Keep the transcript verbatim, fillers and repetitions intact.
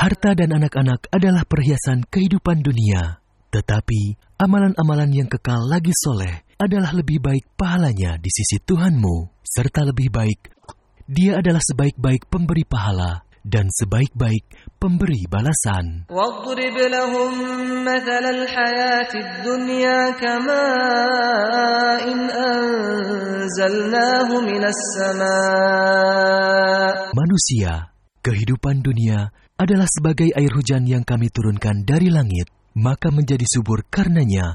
Harta dan anak-anak adalah perhiasan kehidupan dunia. Tetapi amalan-amalan yang kekal lagi soleh adalah lebih baik pahalanya di sisi Tuhanmu. Serta lebih baik, Dia adalah sebaik-baik pemberi pahala dan sebaik-baik pemberi balasan. وَاضْرِبْ لَهُم مَّثَلَ الْحَيَاةِ الدُّنْيَا كَمَاءٍ أَنزَلْنَاهُ مِنَ السَّمَاءِ. Manusia, kehidupan dunia adalah sebagai air hujan yang kami turunkan dari langit, maka menjadi subur karenanya